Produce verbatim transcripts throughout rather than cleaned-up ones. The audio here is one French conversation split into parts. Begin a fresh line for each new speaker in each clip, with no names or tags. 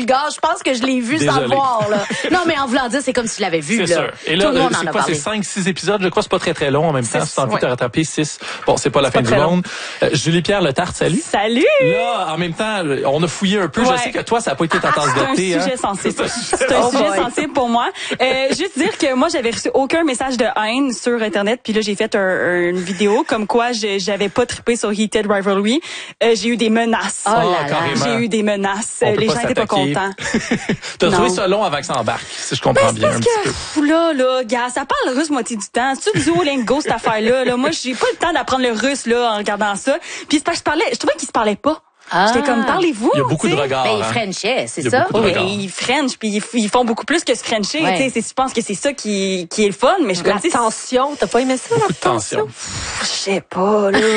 vulgaire. Je pense que je l'ai vu
Désolé.
sans le voir, là. Non, mais en voulant dire, c'est comme si tu l'avais vu,
C'est
là.
sûr. Et là,
tout le monde
c'est
en a
quoi,
parlé.
c'est cinq, six épisodes? Je crois que c'est pas très, très long en même temps.
Six,
Si t'as envie
ouais.
de rattraper six. Bon, c'est pas la fin du
très
monde. Euh, Julie-Pierre Letarte, salut.
Salut!
Là, en même temps, on a fouillé un peu.
Ouais.
Je sais que toi, ça a pas été ta tasse
C'est
de
un
thé,
sujet
hein?
sensible.
C'est
C'est un
Oh
sujet
boy.
sensible pour moi. Euh, juste dire que moi, j'avais reçu aucun message de haine sur Internet. Puis là, j'ai fait un, un- une vidéo comme quoi je, j'avais pas trippé sur Heated Rivalry. Euh, j'ai eu des menaces.
Oh là là.
carrément.
J'ai eu des menaces.
On peut
Les
pas
gens étaient pas
s'attaquer.
contents.
T'as
Non.
trouvé ça long avant que ça embarque, si je comprends
Ben, c'est
bien
parce
un petit
que,
peu.
pff, là, là, gars, ça parle russe moitié du temps. C'est-tu du Duolingo, cette affaire-là, là? Moi, j'ai pas le temps d'apprendre le russe, là, en regardant ça. Puis c'est parce que je parlais, je trouvais qu'ils se parlaient pas.
Ah.
J'étais comme, parlez-vous.
Il y a beaucoup de
tu sais.
regards.
Ben, ils
hein.
frenchaient, c'est
Il y a
ça?
beaucoup de
Oui,
regards.
ils French, puis ils, ils font beaucoup plus que se Frencher.
Ouais.
Tu sais, c'est- je pense que c'est ça qui, qui est le fun, mais je suis
La
comme, tu sais,
tension, t'as pas aimé ça,
Beaucoup
la
de tension.
je sais pas, là.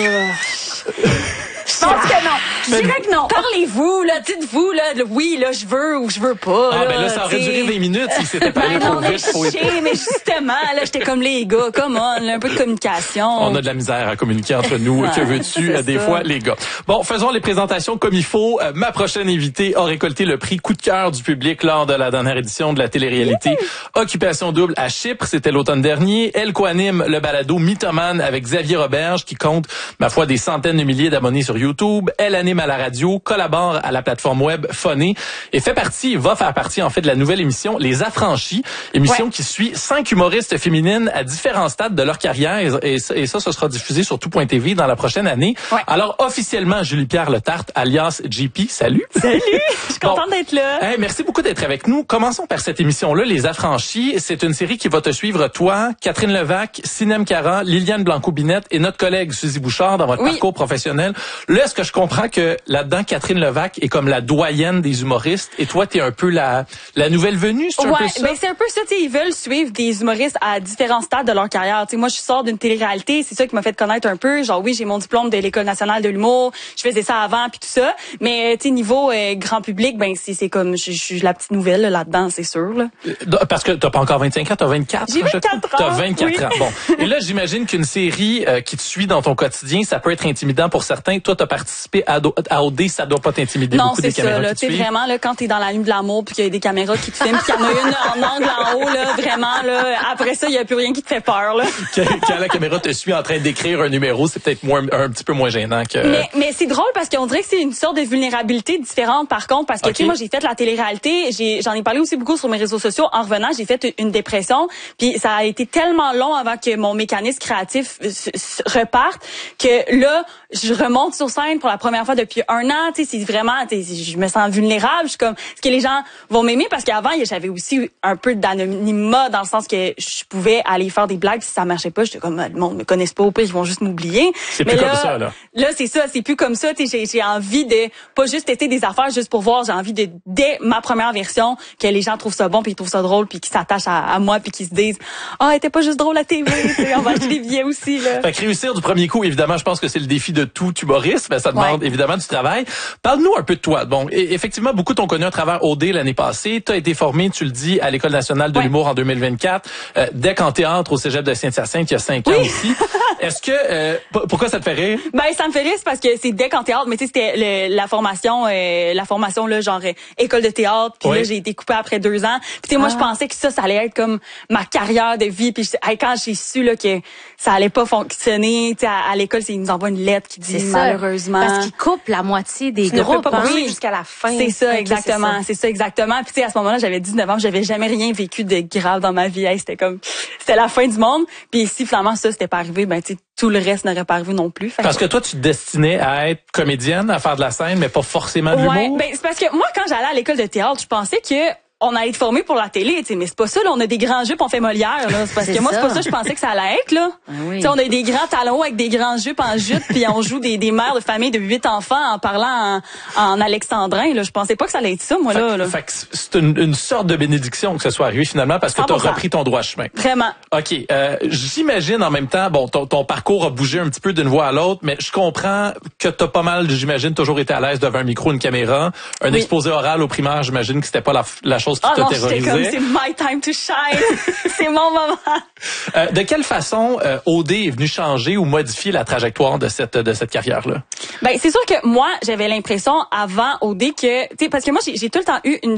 Je pense que non. Je dirais que non. Parlez-vous, là, dites-vous, là, le oui, là, je veux ou je veux pas.
Ah, ben là, ça aurait
tu sais.
duré vingt minutes si c'était parlé
Ben
trop
non, mais
vite. Faut-
chier, mais justement, là, j'étais comme les gars, come on, là, un peu de communication.
On a de la misère à communiquer entre nous.
Ouais,
Que veux-tu,
c'est
euh, des
ça.
fois, les gars? Bon, faisons les présentations comme il faut. Euh, ma prochaine invitée a récolté le prix coup de cœur du public lors de la dernière édition de la télé-réalité Occupation double à Chypre. C'était l'automne dernier. Elle co-anime le balado Mythomane avec Xavier Roberge, qui compte, ma foi, des centaines de milliers d'abonnés sur YouTube. Elle anime à la radio, collabore à la plateforme web Phoné et fait partie, va faire partie, en fait, de la nouvelle émission Les Affranchis, émission
Ouais.
qui suit cinq humoristes féminines à différents stades de leur carrière. Et, et ça, ce sera diffusé sur tout point T V dans la prochaine année.
Ouais.
Alors, officiellement, Julie-Pierre Letarte, alias J P, salut.
Salut, je suis contente
Bon.
d'être là.
Hey, merci beaucoup d'être avec nous. Commençons par cette émission-là, Les Affranchis. C'est une série qui va te suivre, toi, Catherine Levac, Sinem Cara, Liliane Blanco-Binette et notre collègue Suzy Bouchard dans votre
Oui.
parcours professionnel. Là, est-ce que je comprends que là-dedans, Catherine Levac est comme la doyenne des humoristes et toi, t'es un peu la, la nouvelle venue, c'est un peu
Ouais,
ça?
ben c'est un peu ça, tu sais, ils veulent suivre des humoristes à différents stades de leur carrière. Tu sais, moi je sors d'une télé-réalité, c'est ça qui m'a fait connaître un peu. Genre oui, j'ai mon diplôme de l'École nationale de l'humour, je faisais ça avant puis tout ça, mais tu sais niveau euh, grand public, ben c'est c'est comme je je suis la petite nouvelle là, là-dedans, c'est sûr là.
Euh, Parce que t'as pas encore vingt-cinq ans, t'as vingt-quatre.
J'ai
je
vingt-quatre
trouve.
ans,
T'as vingt-quatre
oui.
ans. Bon. Et là, j'imagine qu'une série euh, qui te suit dans ton quotidien, ça peut être intimidant pour certains. Toi, t'as participé à, Do- à O D, ça doit pas t'intimider
Non,
beaucoup
c'est
des caméras
ça là,
qui
tu
te
sais
suivent.
vraiment là quand t'es dans la nuit de l'amour puis qu'il y a des caméras qui te filment, puis qu'il y en a une en angle en haut là, vraiment là, après ça, il y a plus rien qui te fait peur là.
Quand, quand la caméra te suit en train d'écrire un numéro, c'est peut-être moins, un petit peu moins gênant que...
Mais, mais c'est drôle parce qu'on dirait que c'est une sorte de vulnérabilité différente par contre parce que
Ok.
tu sais moi j'ai fait la télé-réalité, j'ai j'en ai parlé aussi beaucoup sur mes réseaux sociaux en revenant, j'ai fait une dépression puis ça a été tellement long avant que mon mécanisme créatif s- s- reparte que là je remonte sur scène pour la première fois depuis un an, tu sais c'est vraiment tu sais, je me sens vulnérable, je suis comme est-ce que les gens vont m'aimer parce qu'avant j'avais aussi un peu d'anonymat dans le sens que je pouvais aller faire des blagues si ça marchait pas, j'étais comme le monde me connaisse pas au pire ils vont juste m'oublier.
C'est
Mais
plus
là,
comme ça, là.
Là, c'est ça, c'est plus comme ça. Tu sais, j'ai, j'ai envie de pas juste tester des affaires juste pour voir. J'ai envie de, dès ma première version, que les gens trouvent ça bon, puis ils trouvent ça drôle, puis qu'ils s'attachent à, à moi, puis qu'ils se disent, ah, elle était pas juste drôle à T V. Tu sais, on va acheter des billets aussi là.
Fait que réussir du premier coup, évidemment, je pense que c'est le défi de tout humoriste, mais ça demande
Ouais.
évidemment du travail. Parle-nous un peu de toi. Bon, et, effectivement, beaucoup t'ont connu à travers O D l'année passée. Tu as été formé, tu le dis, à l'École nationale de
Ouais.
l'humour en deux mille vingt-quatre, euh, deck en théâtre au Cégep de Saint-Hyacinthe il y a cinq ans
Oui.
aussi. Est-ce que... euh, p- pourquoi ça te fait rire?
Ben ça me fait rire c'est parce que c'est dès qu'en théâtre, mais tu sais c'était le- la formation, euh, la formation là genre euh, école de théâtre. Puis
Oui.
là j'ai été coupée après deux ans. Puis tu sais moi je pensais que ça ça allait être comme ma carrière de vie. Puis je- hey, quand j'ai su là que ça allait pas fonctionner, tu sais à, à l'école c'est- ils nous envoient une lettre qui dit
C'est ça.
malheureusement.
Parce qu'ils coupent la moitié des
Tu ne peux
groupes,
pas
hein.
poursuivre jusqu'à la fin.
C'est ça,
Ok,
exactement.
c'est
C'est ça, exactement. Puis tu sais, à ce moment-là, j'avais dix-neuf ans, j'avais jamais rien vécu de grave dans ma vie. Hey, c'était comme, c'était la fin du monde. Puis si finalement ça, c'était pas arrivé, ben tu sais, tout le reste n'aurait pas arrivé non plus. Fait
Parce que toi, tu te destinais à être comédienne, à faire de la scène, mais pas forcément de
ouais,
l'humour.
ben c'est parce que moi, quand j'allais à l'école de théâtre, je pensais que on allait être formé pour la télé, tu sais, mais c'est pas ça, là, on a des grands jupes, on fait Molière, là. C'est parce
C'est
que moi, c'est
ça.
pas ça que je pensais que ça allait être, là.
Ah oui.
Tu sais, on a des grands talons avec des grands jupes en jute, puis on joue des, des mères de famille de huit enfants en parlant en, en alexandrin, là. Je pensais pas que ça allait être ça, moi,
Fait,
là, là.
fait que c'est une, une sorte de bénédiction que ce soit arrivé finalement parce que tu as
cent pour cent.
repris ton droit chemin.
Vraiment.
OK. Euh, j'imagine en même temps, bon, ton, ton parcours a bougé un petit peu d'une voie à l'autre, mais je comprends que t'as pas mal, j'imagine, toujours été à l'aise devant un micro, une caméra. Un
Oui.
exposé oral au primaire, j'imagine que c'était pas la, la chose qui
Ah
te
non, j'étais
terrorisait.
comme, c'est my time to shine. C'est mon moment.
Euh, de quelle façon euh, O D est venu changer ou modifier la trajectoire de cette de cette carrière-là?
Ben, c'est sûr que moi, j'avais l'impression avant O D que, tu sais, parce que moi, j'ai j'ai tout le temps eu une